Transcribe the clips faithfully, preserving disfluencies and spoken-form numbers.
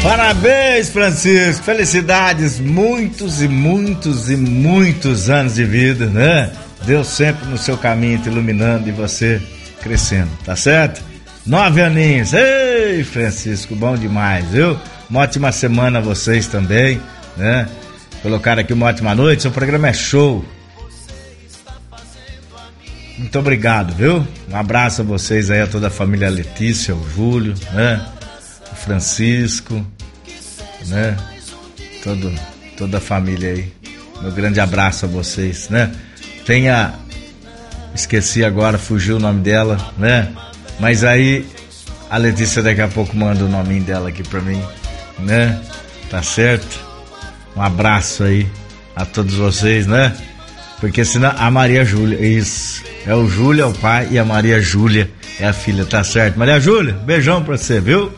Parabéns, Francisco, felicidades, muitos e muitos e muitos anos de vida, né? Deus sempre no seu caminho te iluminando e você crescendo, tá certo? Nove aninhos, ei, Francisco, bom demais, viu? Uma ótima semana a vocês também, né? Colocaram aqui uma ótima noite, seu programa é show. Muito obrigado, viu? Um abraço a vocês aí, a toda a família Letícia, o Júlio, né? O Francisco, né? Todo, toda a família aí. Meu grande abraço a vocês, né? Tenha... Esqueci agora, fugiu o nome dela, né? Mas aí a Letícia daqui a pouco manda o nominho dela aqui pra mim, né? Tá certo? Um abraço aí a todos vocês, né? Porque senão a Maria Júlia, isso, é o Júlia, é o pai, e a Maria Júlia é a filha, tá certo? Maria Júlia, beijão pra você, viu?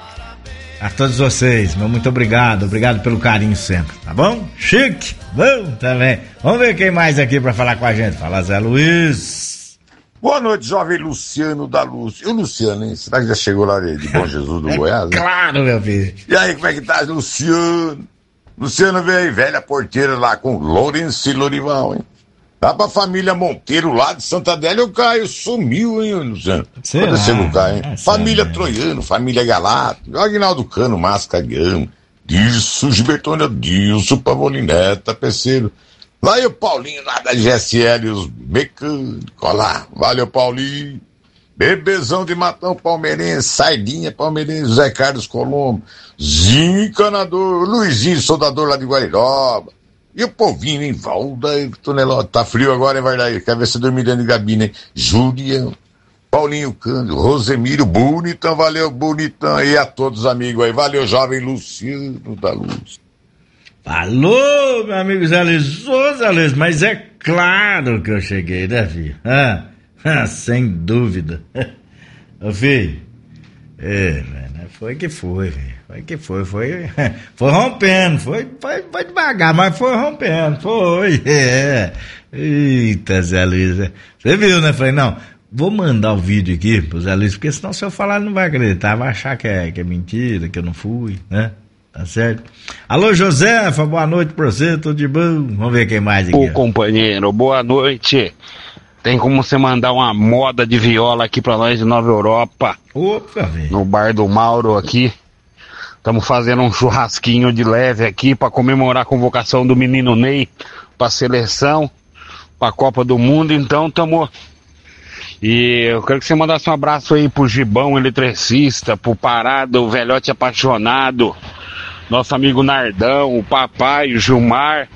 A todos vocês, meu muito obrigado, obrigado pelo carinho sempre, tá bom? Chique, bom também. Vamos ver quem mais aqui pra falar com a gente. Fala, Zé Luiz. Boa noite, jovem Luciano da Luz. E o Luciano, hein? Será que já chegou lá de Bom Jesus do é Goiás? Né? Claro, meu filho. E aí, como é que tá, Luciano? Luciano veio aí, velha porteira lá com Lourenço e Lorival, hein? Dá pra família Monteiro lá de Santa Adélia, o Caio sumiu, hein, Luciano? Aconteceu com o Caio, hein? É, família é. Troiano, família Galato, Aguinaldo Cano, Mascariano, Dirso, Gilbertone Dilso, Pavolineta, Peceiro. Lá e o Paulinho lá da G S L, os mecânicos, lá. Valeu, Paulinho. Bebezão de Matão Palmeirense, Sardinha Palmeirense, Zé Carlos Colombo, Zinho Encanador, Luizinho Soldador lá de Guariroba. E o povinho em Valda, Tonelota, tá frio agora, hein, Vardaí? Quer ver se dormir dentro de gabina, hein? Julião, Paulinho Cândido, Rosemiro, bonitão, valeu, bonitão. E a todos os amigos aí, valeu, jovem Luciano da Luz. Alô, meu amigo Zé Luiz, ô Zé Luiz, mas é claro que eu cheguei, né, filho? Ah, ah, sem dúvida. Ô, filho, é, velho, foi que foi, velho. Foi que foi, foi, foi rompendo, foi, foi, foi devagar, mas foi rompendo, foi, é. Eita, Zé Luiz, você viu, né? Falei, não, vou mandar o vídeo aqui pro Zé Luiz, porque senão se eu falar ele não vai acreditar, vai achar que é, que é mentira, que eu não fui, né? Tá certo? Alô, Josefa, boa noite pra você, tudo de bom? Vamos ver quem mais aqui. Ô, companheiro, boa noite. Tem como você mandar uma moda de viola aqui pra nós de Nova Europa? Opa, velho. No bar do Mauro aqui. Estamos fazendo um churrasquinho de leve aqui para comemorar a convocação do menino Ney para a seleção, para a Copa do Mundo. Então estamos. E eu quero que você mandasse um abraço aí pro Gibão eletricista, pro Parado, o velhote apaixonado, nosso amigo Nardão, o papai, o Gilmar,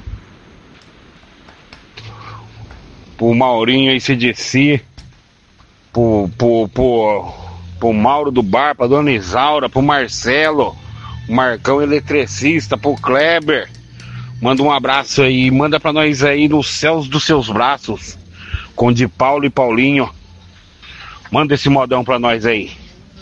pro Maurinho A C D C, pro, pro, pro, pro Mauro do Bar, pra Dona Isaura, pro Marcelo, o Marcão eletricista, pro Kleber. Manda um abraço aí, manda pra nós aí nos céus dos seus braços, com de Paulo e Paulinho. Manda esse modão pra nós aí.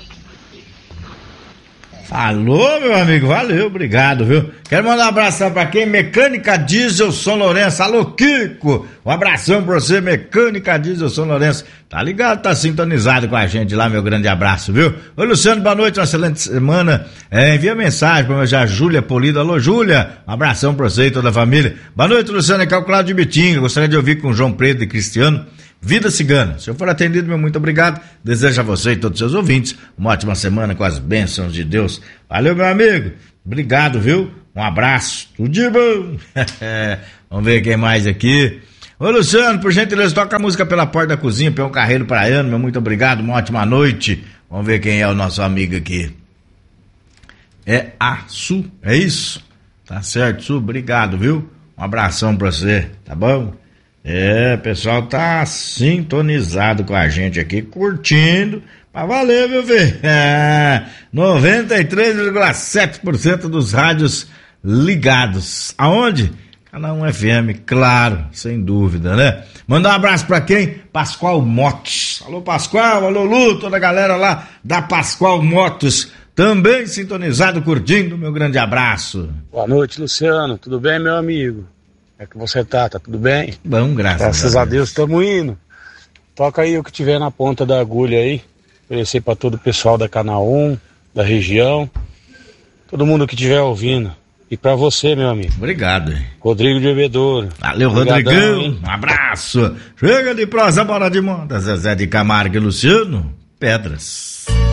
Falou, meu amigo, valeu, obrigado, viu? Quero mandar um abração pra quem? Mecânica Diesel São Lourenço. Alô, Kiko, um abração pra você, Mecânica Diesel São Lourenço. Tá ligado, tá sintonizado com a gente lá, meu grande abraço, viu? Oi, Luciano, boa noite, uma excelente semana. É, envia mensagem pra já Júlia Polido. Alô, Júlia, um abração pra você e toda a família. Boa noite, Luciano, é calculado de Bitinga. Gostaria de ouvir com João Preto e Cristiano. Vida Cigana. Se eu for atendido, meu muito obrigado. Desejo a você e todos os seus ouvintes uma ótima semana com as bênçãos de Deus. Valeu, meu amigo. Obrigado, viu? Um abraço. Tudo de bom. Vamos ver quem mais aqui. Ô, Luciano, por gentileza, toca a música Pela Porta da Cozinha, Peão Carreiro Praiano. Meu muito obrigado. Uma ótima noite. Vamos ver quem é o nosso amigo aqui. É a Su, é isso? Tá certo, Su? Obrigado, viu? Um abração pra você, tá bom? É, o pessoal tá sintonizado com a gente aqui, curtindo, pra valer, viu, filho? É, noventa e três vírgula sete por cento dos rádios ligados. Aonde? Canal um F M, claro, sem dúvida, né? Mandar um abraço pra quem? Pascoal Motos. Alô, Pascoal, alô, Lu, toda a galera lá da Pascoal Motos, também sintonizado, curtindo, meu grande abraço. Boa noite, Luciano, tudo bem, meu amigo? Como é que você tá? Tá tudo bem? Bom, graças, graças a Deus. Estamos indo. Toca aí o que tiver na ponta da agulha aí. Oferecer para todo o pessoal da Canal um, da região. todo mundo que estiver ouvindo. E pra você, meu amigo. Obrigado. Rodrigo de Bebedouro. Valeu, Obrigadão, Rodrigão. hein? Um abraço. Chega de prosa, bora de moda. Zezé de Camargo e Luciano Pedras.